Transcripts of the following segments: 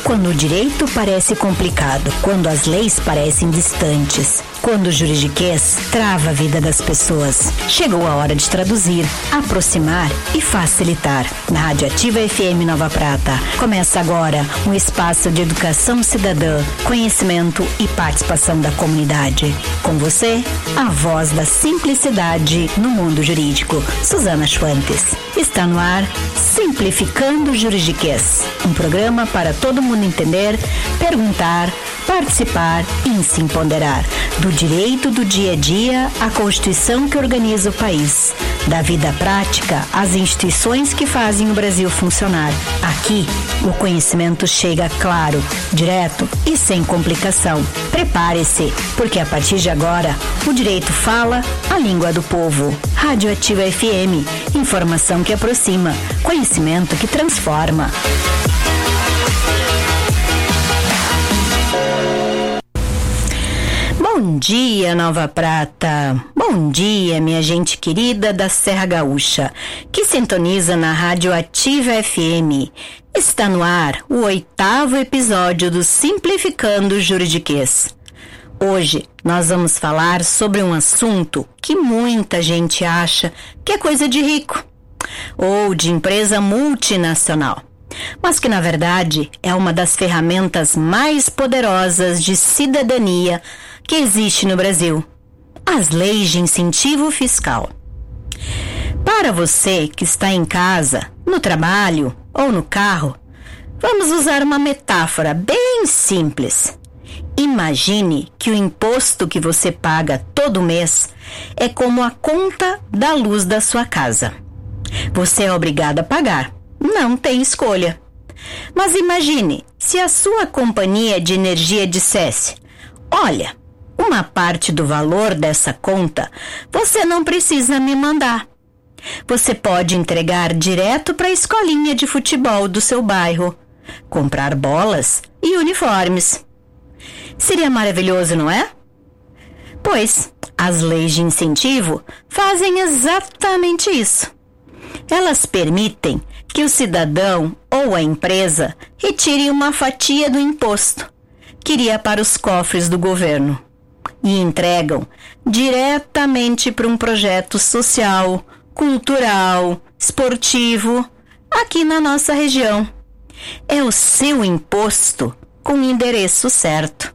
Quando o direito parece complicado, quando as leis parecem distantes, quando o juridiquês trava a vida das pessoas. Chegou a hora de traduzir, aproximar e facilitar. Na Rádio Ativa FM Nova Prata, começa agora um espaço de educação cidadã, conhecimento e participação da comunidade. Com você, a voz da simplicidade no mundo jurídico. Suzana Schwantes. Está no ar Simplificando o Juridiquês, um programa para todo mundo entender, perguntar, participar e se empoderar. Do direito do dia a dia à Constituição que organiza o país. Da vida prática às instituições que fazem o Brasil funcionar. Aqui, o conhecimento chega claro, direto e sem complicação. Prepare-se, porque a partir de agora, o direito fala a língua do povo. Rádio Ativa FM, informação que aproxima, conhecimento que transforma. Bom dia, Nova Prata. Bom dia, minha gente querida da Serra Gaúcha, que sintoniza na Rádio Ativa FM. Está no ar o 8º episódio do Simplificando o Juridiquês. Hoje nós vamos falar sobre um assunto que muita gente acha que é coisa de rico ou de empresa multinacional, mas que na verdade é uma das ferramentas mais poderosas de cidadania que existe no Brasil: as leis de incentivo fiscal. Para você que está em casa, no trabalho ou no carro, vamos usar uma metáfora bem simples. Imagine que o imposto que você paga todo mês é como a conta da luz da sua casa. Você é obrigado a pagar, não tem escolha. Mas imagine se a sua companhia de energia dissesse: olha, uma parte do valor dessa conta você não precisa me mandar. Você pode entregar direto para a escolinha de futebol do seu bairro, comprar bolas e uniformes. Seria maravilhoso, não é? Pois as leis de incentivo fazem exatamente isso. Elas permitem que o cidadão ou a empresa retire uma fatia do imposto que iria para os cofres do governo e entregam diretamente para um projeto social, cultural, esportivo, aqui na nossa região. É o seu imposto com o endereço certo.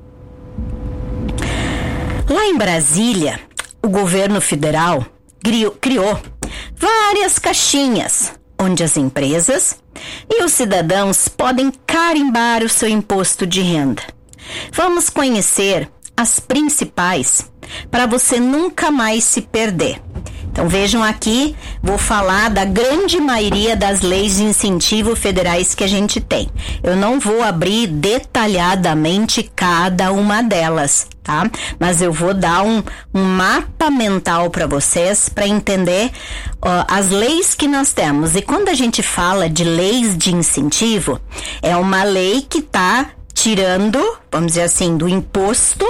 Lá em Brasília, o governo federal criou várias caixinhas onde as empresas e os cidadãos podem carimbar o seu imposto de renda. Vamos conhecer as principais para você nunca mais se perder. Então vejam aqui, vou falar da grande maioria das leis de incentivo federais que a gente tem. Eu não vou abrir detalhadamente cada uma delas, tá? Mas eu vou dar um mapa mental para vocês para entender as leis que nós temos. E quando a gente fala de leis de incentivo, é uma lei que está tirando, vamos dizer assim, do imposto.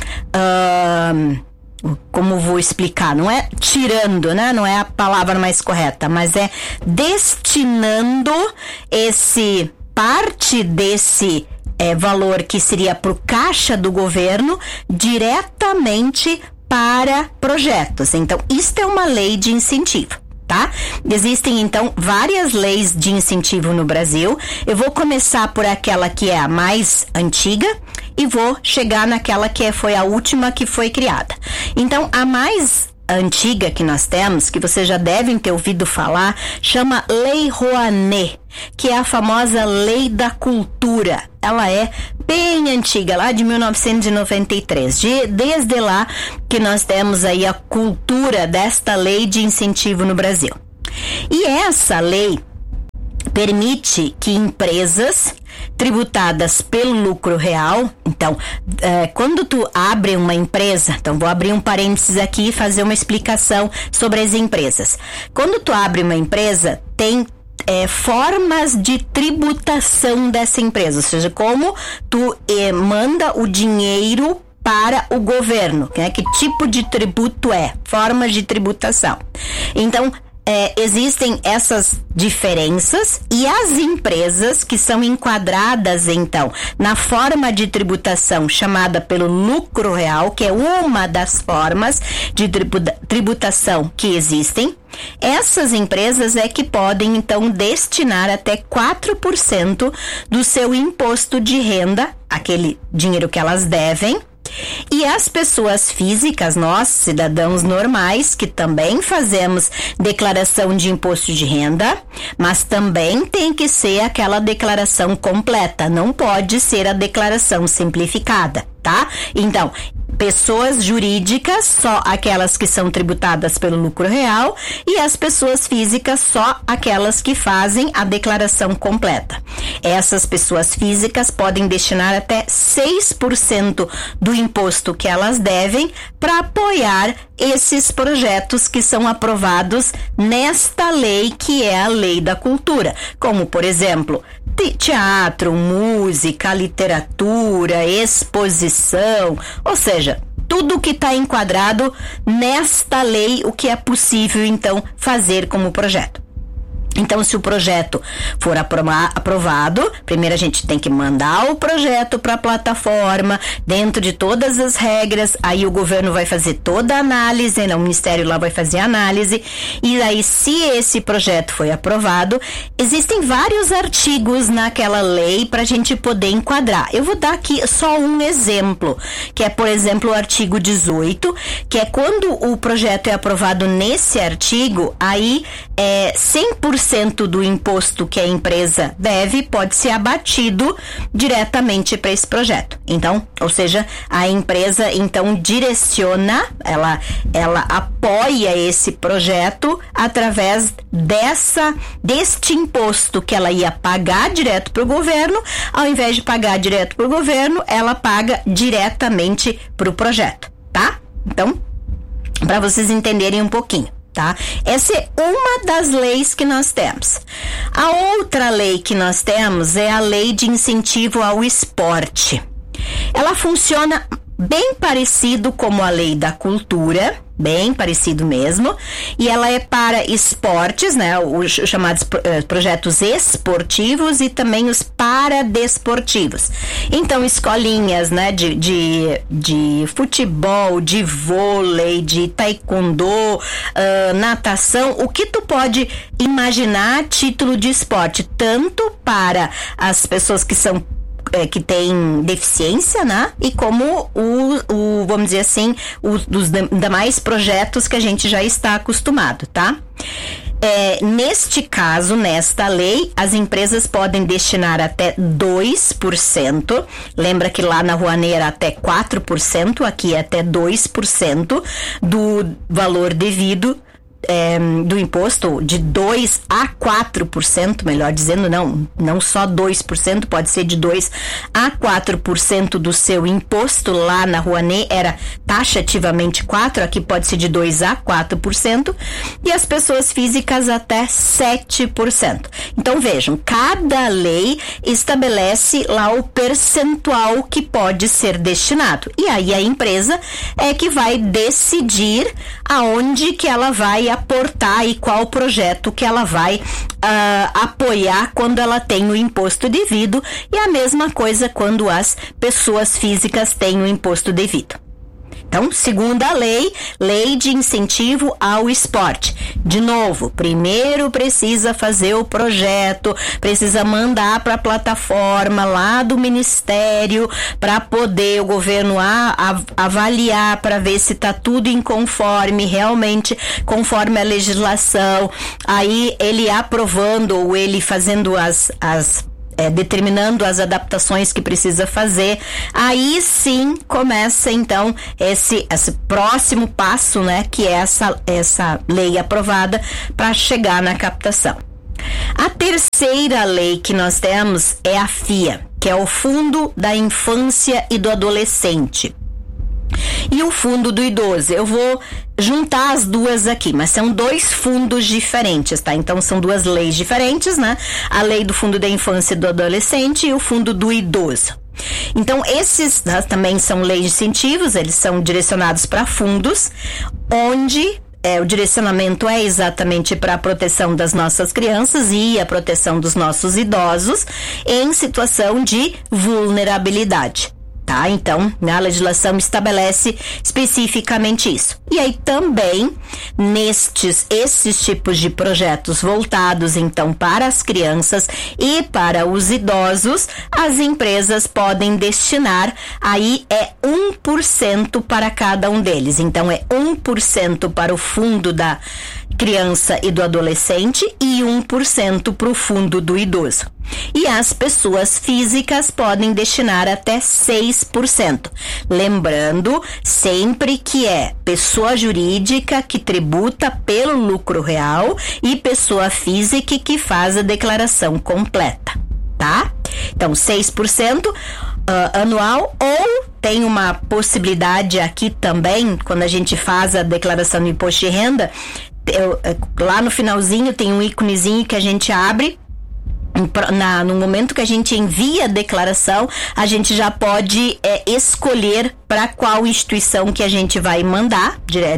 Como vou explicar? Não é tirando, né? Não é a palavra mais correta, mas é destinando parte desse valor que seria para o caixa do governo diretamente para projetos. Então, isto é uma lei de incentivo, tá? Existem, então, várias leis de incentivo no Brasil. Eu vou começar por aquela que é a mais antiga e vou chegar naquela que foi a última que foi criada. Então, a mais antiga que nós temos, que vocês já devem ter ouvido falar, chama Lei Rouanet, que é a famosa Lei da Cultura. Ela é bem antiga, lá de 1993. Desde lá que nós temos aí a cultura desta lei de incentivo no Brasil. E essa lei permite que empresas tributadas pelo lucro real, então, quando tu abre uma empresa, então vou abrir um parênteses aqui e fazer uma explicação sobre as empresas. Quando tu abre uma empresa, tem formas de tributação dessa empresa, ou seja, como tu manda o dinheiro para o governo, né? Que tipo de tributo formas de tributação. Então, existem essas diferenças e as empresas que são enquadradas, então, na forma de tributação chamada pelo lucro real, que é uma das formas de tributação que existem, essas empresas é que podem, então, destinar até 4% do seu imposto de renda, aquele dinheiro que elas devem. E as pessoas físicas, nós, cidadãos normais, que também fazemos declaração de imposto de renda, mas também tem que ser aquela declaração completa, não pode ser a declaração simplificada, tá? Então, pessoas jurídicas, só aquelas que são tributadas pelo lucro real, e as pessoas físicas, só aquelas que fazem a declaração completa. Essas pessoas físicas podem destinar até 6% do imposto que elas devem para apoiar esses projetos que são aprovados nesta lei, que é a Lei da Cultura, como, por exemplo, teatro, música, literatura, exposição, ou seja, tudo que está enquadrado nesta lei, o que é possível, então, fazer como projeto. Então, se o projeto for aprovado, primeiro a gente tem que mandar o projeto para a plataforma, dentro de todas as regras, aí o governo vai fazer toda a análise, o Ministério lá vai fazer a análise, e aí, se esse projeto foi aprovado, existem vários artigos naquela lei para a gente poder enquadrar. Eu vou dar aqui só um exemplo, que é, por exemplo, o artigo 18, que é quando o projeto é aprovado nesse artigo, aí 100% do imposto que a empresa deve pode ser abatido diretamente para esse projeto. Então, ou seja, a empresa então direciona, ela apoia esse projeto através deste imposto que ela ia pagar direto para o governo. Ao invés de pagar direto para o governo, ela paga diretamente para o projeto, tá? Então, para vocês entenderem um pouquinho. Tá? Essa é uma das leis que nós temos. A outra lei que nós temos é a Lei de Incentivo ao Esporte. Ela funciona bem parecido como a Lei da Cultura, bem parecido mesmo, e ela é para esportes, né, os chamados projetos esportivos e também os paradesportivos. Então, escolinhas, né, de futebol, de vôlei, de taekwondo, natação, o que tu pode imaginar título de esporte, tanto para as pessoas que são que tem deficiência, né? E como vamos dizer assim, os demais projetos que a gente já está acostumado, tá? Neste caso, nesta lei, as empresas podem destinar até 2%. Lembra que lá na Rouanet era até 4%, aqui é até 2% do valor devido do imposto, de 2% a 4%, melhor dizendo, não só 2%, pode ser de 2% a 4% do seu imposto. Lá na Rouanet era taxativamente 4%, aqui pode ser de 2% a 4%, e as pessoas físicas até 7%. Então vejam, cada lei estabelece lá o percentual que pode ser destinado, e aí a empresa é que vai decidir aonde que ela vai aportar e qual projeto que ela vai apoiar quando ela tem o imposto devido, e a mesma coisa quando as pessoas físicas têm o imposto devido. Então, segunda lei, Lei de Incentivo ao Esporte. De novo, primeiro precisa fazer o projeto, precisa mandar para a plataforma lá do Ministério para poder o governo avaliar para ver se está tudo em conforme, realmente conforme a legislação. Aí ele aprovando ou ele fazendo determinando as adaptações que precisa fazer, aí sim começa então esse próximo passo, né, que é essa lei aprovada para chegar na captação. A terceira lei que nós temos é a FIA, que é o Fundo da Infância e do Adolescente, e o Fundo do Idoso. Eu vou juntar as duas aqui, mas são dois fundos diferentes, tá? Então são duas leis diferentes, né? A lei do Fundo da Infância e do Adolescente e o Fundo do Idoso. Então esses também são leis de incentivos, eles são direcionados para fundos onde o direcionamento é exatamente para a proteção das nossas crianças e a proteção dos nossos idosos em situação de vulnerabilidade. Tá? Então, a legislação estabelece especificamente isso. E aí também, esses tipos de projetos voltados, então, para as crianças e para os idosos, as empresas podem destinar, aí 1% para cada um deles. Então, 1% para o fundo da criança e do adolescente e 1% para o fundo do idoso. E as pessoas físicas podem destinar até 6%. Lembrando sempre que é pessoa jurídica que tributa pelo lucro real e pessoa física que faz a declaração completa, tá? Então, 6% anual, ou tem uma possibilidade aqui também, quando a gente faz a declaração do imposto de renda, lá no finalzinho tem um íconezinho que a gente abre. No momento que a gente envia a declaração, a gente já pode escolher para qual instituição que a gente vai mandar,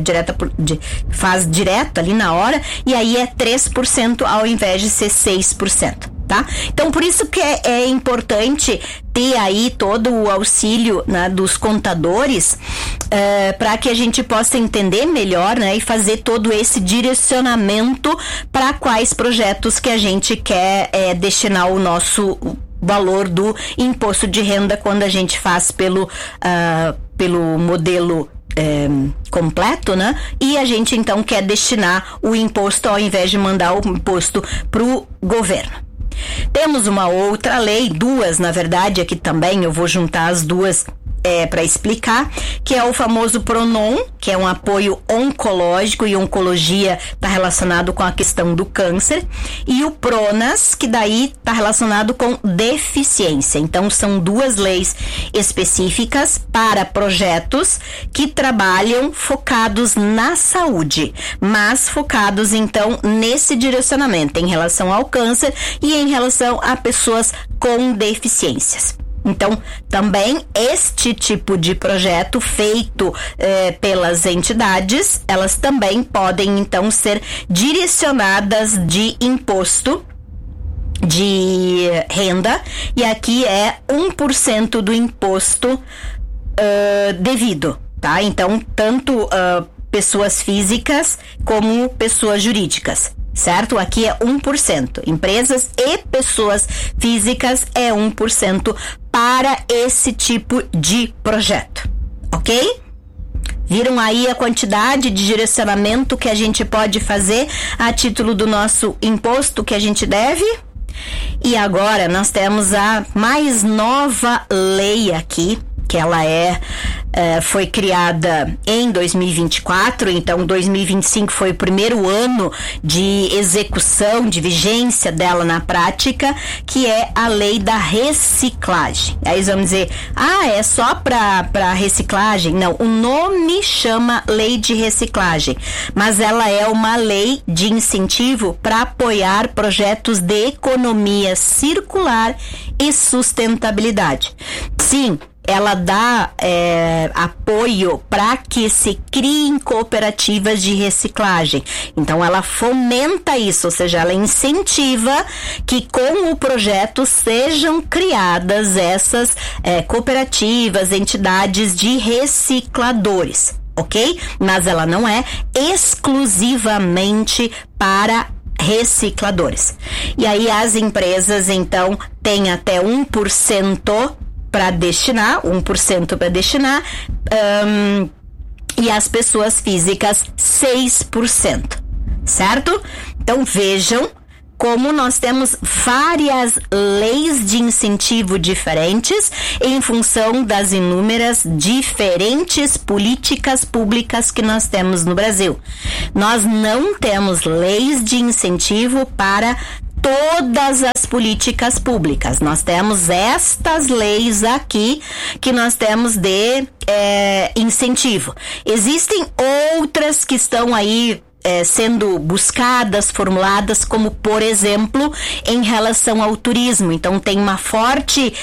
faz direto ali na hora, e aí é 3% ao invés de ser 6%. Tá? Então, por isso que é importante ter aí todo o auxílio, né, dos contadores, para que a gente possa entender melhor, né, e fazer todo esse direcionamento para quais projetos que a gente quer destinar o nosso valor do imposto de renda quando a gente faz pelo modelo completo, né? E a gente então quer destinar o imposto ao invés de mandar o imposto pro governo. Temos uma outra lei, duas na verdade, aqui também eu vou juntar as duas para explicar, que é o famoso PRONON, que é um apoio oncológico, e oncologia está relacionado com a questão do câncer, e o PRONAS, que daí está relacionado com deficiência. Então são duas leis específicas para projetos que trabalham focados na saúde, mas focados então nesse direcionamento em relação ao câncer e em relação a pessoas com deficiências. Então, também este tipo de projeto feito pelas entidades, elas também podem, então, ser direcionadas de imposto de renda, e aqui é 1% do imposto devido, tá? Então, tanto pessoas físicas como pessoas jurídicas. Certo? Aqui é 1%. Empresas e pessoas físicas é 1% para esse tipo de projeto. Ok? Viram aí a quantidade de direcionamento que a gente pode fazer a título do nosso imposto que a gente deve? E agora nós temos a mais nova lei aqui, que ela foi criada em 2024, então 2025 foi o primeiro ano de execução, de vigência dela na prática, que é a lei da reciclagem. Aí eles vão dizer, é só para reciclagem? Não, o nome chama lei de reciclagem, mas ela é uma lei de incentivo para apoiar projetos de economia circular e sustentabilidade. Sim, ela dá apoio para que se criem cooperativas de reciclagem. Então ela fomenta isso, ou seja, ela incentiva que com o projeto sejam criadas essas cooperativas, entidades de recicladores, ok? Mas ela não é exclusivamente para recicladores. E aí as empresas então têm até 1% para destinar, 1% para destinar, e as pessoas físicas 6%, certo? Então vejam como nós temos várias leis de incentivo diferentes em função das inúmeras diferentes políticas públicas que nós temos no Brasil. Nós não temos leis de incentivo para todas as políticas públicas. Nós temos estas leis aqui que nós temos de incentivo. Existem outras que estão aí sendo buscadas, formuladas, como, por exemplo, em relação ao turismo. Então, tem uma forte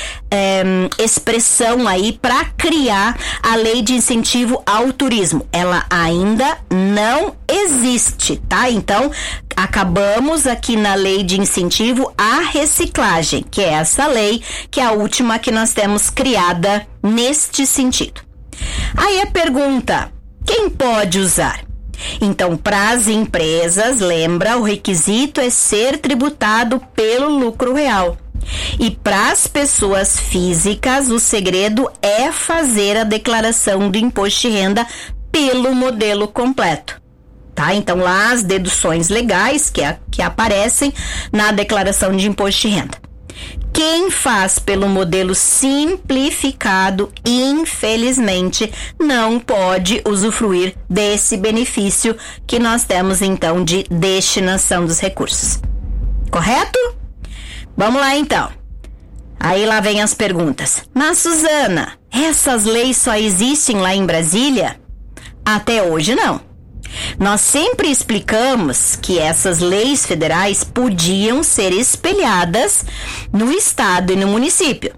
expressão aí para criar a lei de incentivo ao turismo. Ela ainda não existe, tá? Então, acabamos aqui na lei de incentivo à reciclagem, que é essa lei, que é a última que nós temos criada neste sentido. Aí a pergunta: quem pode usar? Então, para as empresas, lembra, o requisito é ser tributado pelo lucro real. E para as pessoas físicas, o segredo é fazer a declaração do imposto de renda pelo modelo completo. Tá? Então, lá as deduções legais que aparecem na declaração de imposto de renda. Quem faz pelo modelo simplificado, infelizmente, não pode usufruir desse benefício que nós temos, então, de destinação dos recursos. Correto? Vamos lá, então. Aí lá vem as perguntas. Mas, Suzana, essas leis só existem lá em Brasília? Até hoje, não. Nós sempre explicamos que essas leis federais podiam ser espelhadas no estado e no município.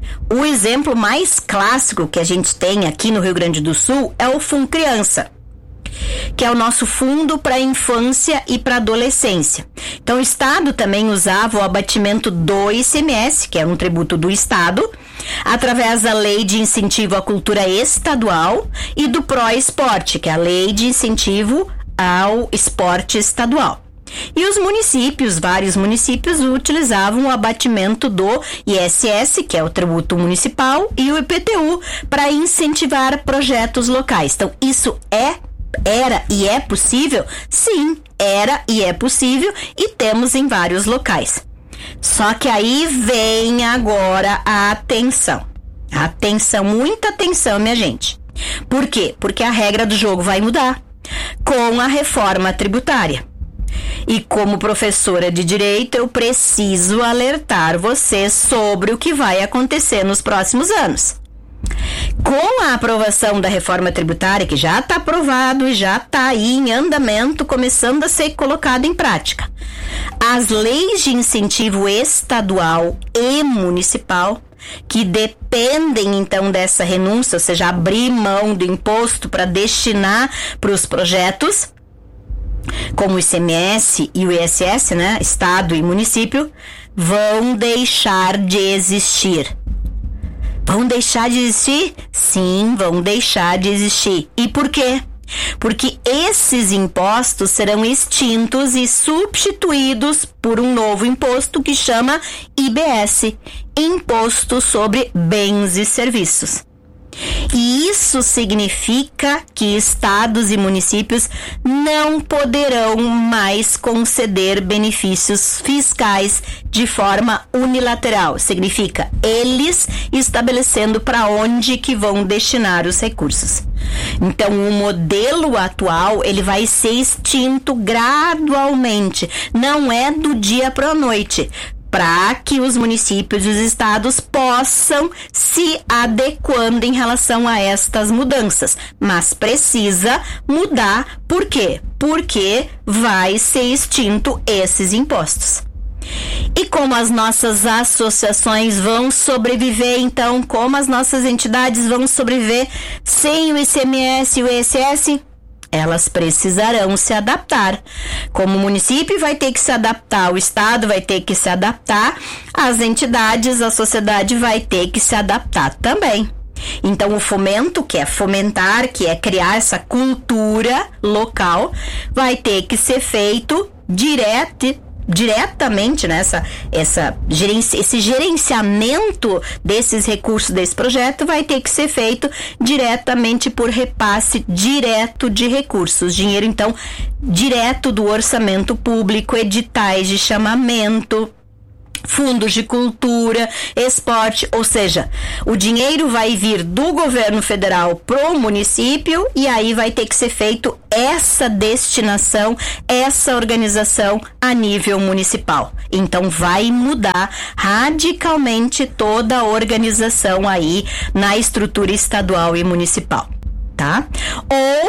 O exemplo mais clássico que a gente tem aqui no Rio Grande do Sul é o FUNCriança, que é o nosso fundo para a infância e para a adolescência. Então, o estado também usava o abatimento do ICMS, que é um tributo do estado, através da Lei de Incentivo à Cultura Estadual e do ProEsporte, que é a Lei de Incentivo ao Esporte Estadual. E os municípios, vários municípios, utilizavam o abatimento do ISS, que é o tributo municipal, e o IPTU para incentivar projetos locais. Então, isso era e é possível? Sim, era e é possível, e temos em vários locais. Só que aí vem agora a atenção. Atenção, muita atenção, minha gente. Por quê? Porque a regra do jogo vai mudar com a reforma tributária. E como professora de direito, eu preciso alertar você sobre o que vai acontecer nos próximos anos. Com a aprovação da reforma tributária, que já está aprovado e já está aí em andamento, começando a ser colocado em prática, as leis de incentivo estadual e municipal, que dependem então dessa renúncia, ou seja, abrir mão do imposto para destinar para os projetos, como o ICMS e o ISS, né, estado e município, vão deixar de existir. Vão deixar de existir? Sim, vão deixar de existir. E por quê? Porque esses impostos serão extintos e substituídos por um novo imposto que chama IBS, Imposto sobre Bens e Serviços. E isso significa que estados e municípios não poderão mais conceder benefícios fiscais de forma unilateral. Significa eles estabelecendo para onde que vão destinar os recursos. Então, o modelo atual, ele vai ser extinto gradualmente. Não é do dia para a noite, para que os municípios e os estados possam se adequando em relação a estas mudanças. Mas precisa mudar. Por quê? Porque vai ser extinto esses impostos. E como as nossas associações vão sobreviver, então, como as nossas entidades vão sobreviver sem o ICMS e o ISS? Elas precisarão se adaptar. Como o município vai ter que se adaptar, o estado vai ter que se adaptar, as entidades, a sociedade vai ter que se adaptar também. Então, o fomento, que é fomentar, que é criar essa cultura local, vai ter que ser feito diretamente, né? Esse gerenciamento desses recursos desse projeto vai ter que ser feito diretamente por repasse direto de recursos. Dinheiro, então, direto do orçamento público, editais de chamamento, fundos de cultura, esporte, ou seja, o dinheiro vai vir do governo federal pro município e aí vai ter que ser feito essa destinação, essa organização a nível municipal. Então vai mudar radicalmente toda a organização aí na estrutura estadual e municipal, tá? Ou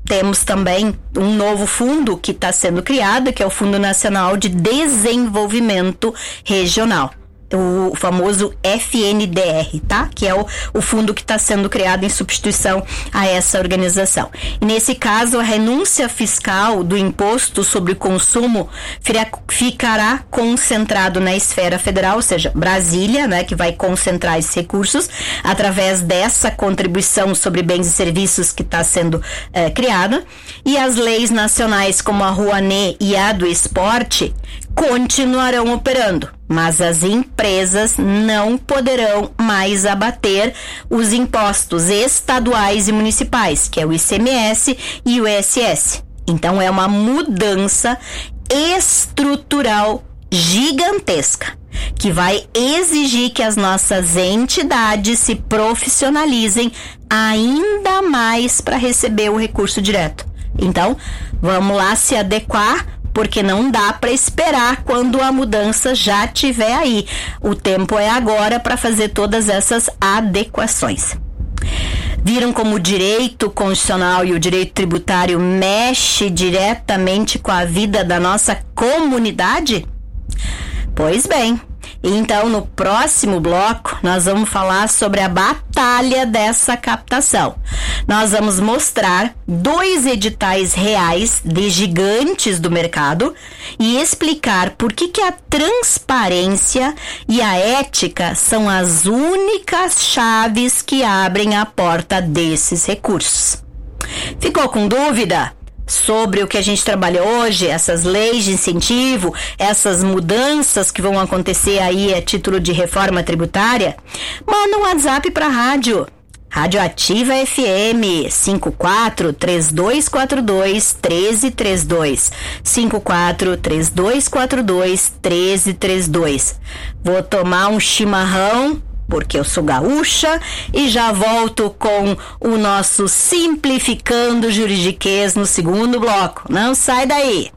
temos também um novo fundo que está sendo criado, que é o Fundo Nacional de Desenvolvimento Regional, o famoso FNDR, tá? Que é o fundo que está sendo criado em substituição a essa organização. E nesse caso, a renúncia fiscal do imposto sobre o consumo ficará concentrado na esfera federal, ou seja, Brasília, né, que vai concentrar esses recursos através dessa contribuição sobre bens e serviços que está sendo criada, e as leis nacionais como a Rouanet e a do esporte continuarão operando, mas as empresas não poderão mais abater os impostos estaduais e municipais, que é o ICMS e o ISS. Então é uma mudança estrutural gigantesca, que vai exigir que as nossas entidades se profissionalizem ainda mais para receber o recurso direto. Então, vamos lá se adequar, porque não dá para esperar quando a mudança já estiver aí. O tempo é agora para fazer todas essas adequações. Viram como o direito constitucional e o direito tributário mexe diretamente com a vida da nossa comunidade? Pois bem, então no próximo bloco nós vamos falar sobre a batalha dessa captação. Nós vamos mostrar 2 editais reais de gigantes do mercado e explicar por que a transparência e a ética são as únicas chaves que abrem a porta desses recursos. Ficou com dúvida sobre o que a gente trabalha hoje, essas leis de incentivo, essas mudanças que vão acontecer aí a título de reforma tributária? Manda um WhatsApp para a rádio. Rádio Ativa FM 54-3242-1332 54-3242-1332. Vou tomar um chimarrão, porque eu sou gaúcha, e já volto com o nosso Simplificando Juridiquês no segundo bloco. Não sai daí!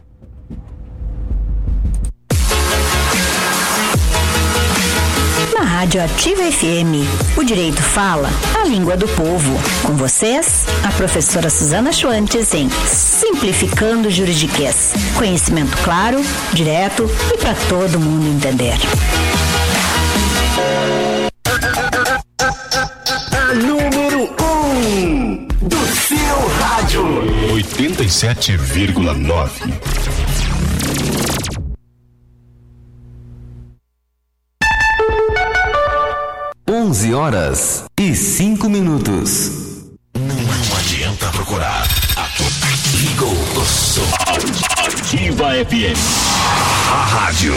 Na Rádio Ativa FM, o direito fala a língua do povo. Com vocês, a professora Suzana Schwantes em Simplificando Juridiquês. Conhecimento claro, direto e para todo mundo entender. Número 1 do seu rádio. 87,9. 11h05. Não adianta procurar. Ligou o som. Ativa FM. A rádio.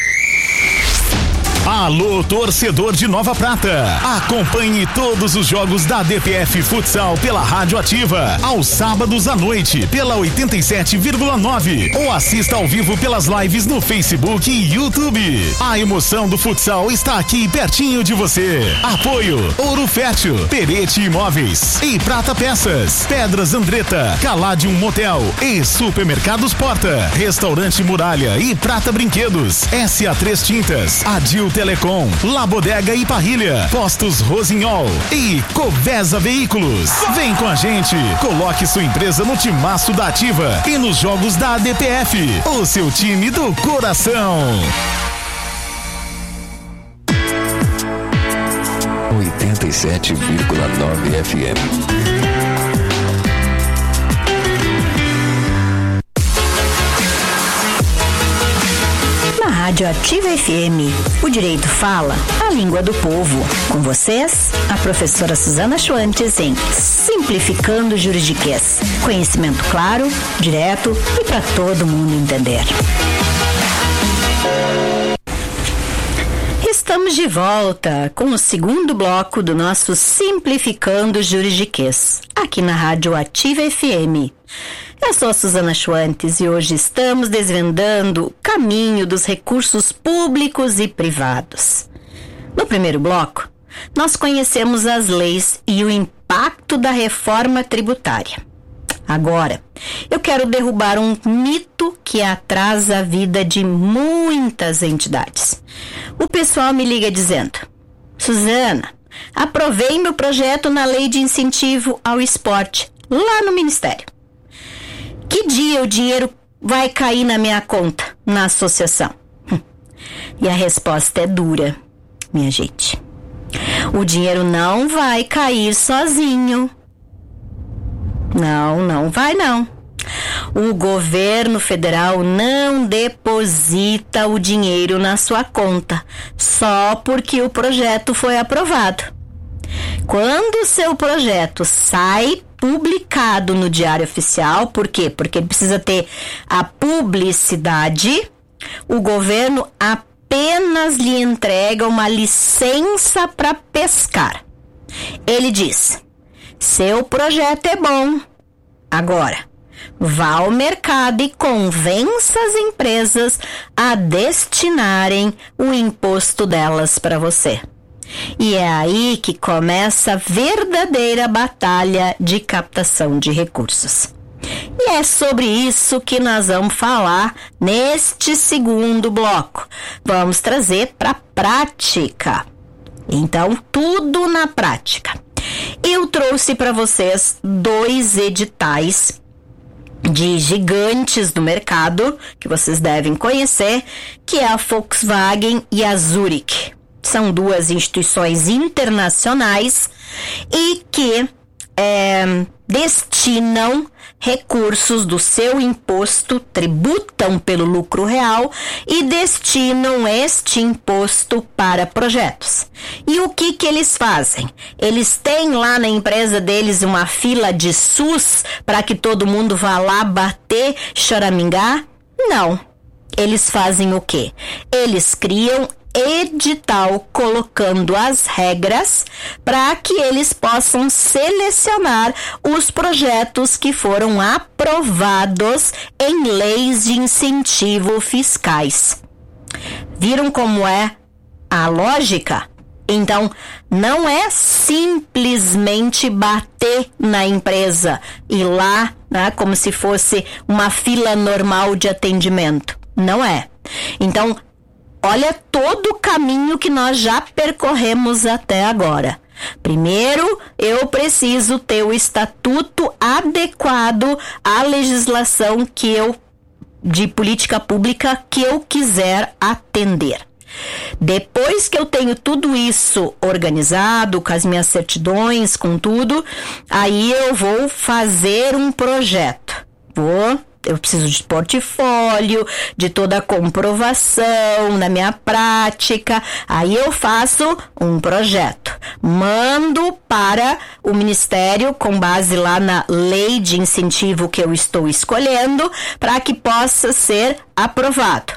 Alô, torcedor de Nova Prata. Acompanhe todos os jogos da DPF Futsal pela Rádio Ativa, aos sábados à noite, pela 87,9. Ou assista ao vivo pelas lives no Facebook e YouTube. A emoção do futsal está aqui pertinho de você. Apoio Ouro Fértil, Perete Imóveis e Prata Peças, Pedras Andretta, Caladium Motel e Supermercados Porta, Restaurante Muralha e Prata Brinquedos, SA3 Tintas, Adil Telecom, La Bodega e Parrilha, Postos Rosinhol e Covesa Veículos. Vem com a gente, coloque sua empresa no timaço da Ativa e nos jogos da ADPF, o seu time do coração. 87,9 FM. Rádio Ativa FM, o direito fala a língua do povo. Com vocês, a professora Suzana Schwantes em Simplificando Juridiquês. Conhecimento claro, direto e para todo mundo entender. Estamos de volta com o segundo bloco do nosso Simplificando Juridiquês, aqui na Rádio Ativa FM. Eu sou a Suzana Schwantes e hoje estamos desvendando o caminho dos recursos públicos e privados. No primeiro bloco, nós conhecemos as leis e o impacto da reforma tributária. Agora, eu quero derrubar um mito que atrasa a vida de muitas entidades. O pessoal me liga dizendo: Suzana, aprovei meu projeto na lei de incentivo ao esporte, lá no Ministério. Que dia o dinheiro vai cair na minha conta, na associação? E a resposta é dura, minha gente. O dinheiro não vai cair sozinho. Não vai não. O governo federal não deposita o dinheiro na sua conta só porque o projeto foi aprovado. Quando o seu projeto sai publicado no Diário Oficial, por quê? Porque ele precisa ter a publicidade, o governo apenas lhe entrega uma licença para pescar. Ele diz: seu projeto é bom, agora vá ao mercado e convença as empresas a destinarem o imposto delas para você. E é aí que começa a verdadeira batalha de captação de recursos. E é sobre isso que nós vamos falar neste segundo bloco. Vamos trazer para a prática. Então, tudo na prática. Eu trouxe para vocês 2 editais de gigantes do mercado, que vocês devem conhecer, que é a Volkswagen e a Zurich. São 2 instituições internacionais e que destinam recursos do seu imposto, tributam pelo lucro real e destinam este imposto para projetos. E o que eles fazem? Eles têm lá na empresa deles uma fila de SUS para que todo mundo vá lá bater, choramingar? Não. Eles fazem o quê? Eles criam edital colocando as regras para que eles possam selecionar os projetos que foram aprovados em leis de incentivo fiscais. Viram como é a lógica? Então, não é simplesmente bater na empresa e lá, né, como se fosse uma fila normal de atendimento. Não é. Então, olha todo o caminho que nós já percorremos até agora. Primeiro, eu preciso ter o estatuto adequado à legislação de política pública que eu quiser atender. Depois que eu tenho tudo isso organizado, com as minhas certidões, com tudo, aí eu vou fazer um projeto. Eu preciso de portfólio, de toda a comprovação da minha prática. Aí eu faço um projeto. Mando para o Ministério, com base lá na lei de incentivo que eu estou escolhendo, para que possa ser aprovado.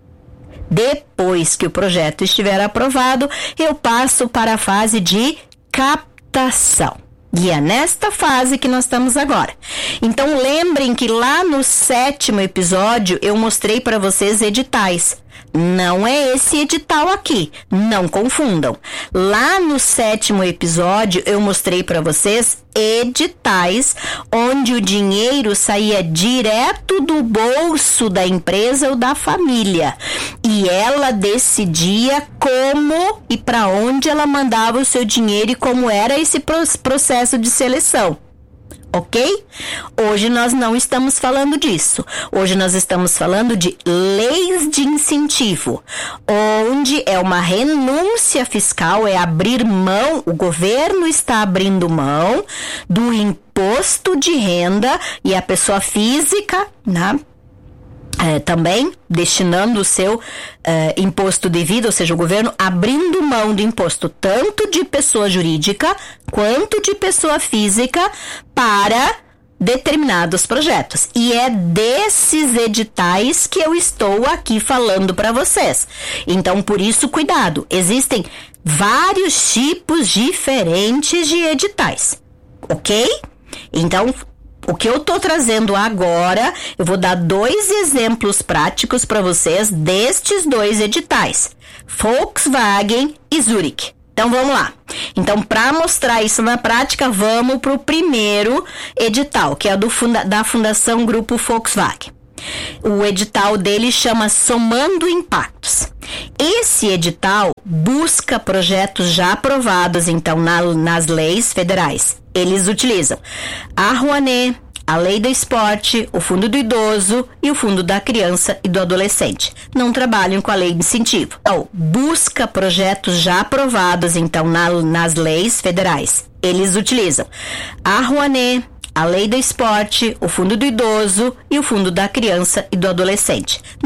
Depois que o projeto estiver aprovado, eu passo para a fase de captação. E é nesta fase que nós estamos agora. Então, lembrem que lá no 7º episódio eu mostrei para vocês editais. Não é esse edital aqui, não confundam. Lá no 7º episódio eu mostrei para vocês editais onde o dinheiro saía direto do bolso da empresa ou da família. E ela decidia como e para onde ela mandava o seu dinheiro e como era esse processo de seleção. Ok? Hoje nós não estamos falando disso. Hoje nós estamos falando de leis de incentivo, onde é uma renúncia fiscal, é abrir mão, o governo está abrindo mão do imposto de renda e a pessoa física, né? Também destinando o seu imposto devido, ou seja, o governo abrindo mão do imposto tanto de pessoa jurídica quanto de pessoa física para determinados projetos. E é desses editais que eu estou aqui falando para vocês. Então, por isso, cuidado. Existem vários tipos diferentes de editais, ok? Então, o que eu tô trazendo agora, eu vou dar 2 exemplos práticos para vocês destes 2 editais, Volkswagen e Zurich. Então, vamos lá. Então, para mostrar isso na prática, vamos para o primeiro edital, que é da Fundação Grupo Volkswagen. O edital dele chama Somando Impactos. Esse edital busca projetos já aprovados, então, nas leis federais. Eles utilizam a Rouanet, a lei do esporte, o fundo do idoso e o fundo da criança e do adolescente. Não trabalham com a lei de incentivo. Então, busca projetos já aprovados, então, nas leis federais. Eles utilizam a Rouanet, a lei do esporte, o fundo do idoso e o fundo da criança e do adolescente.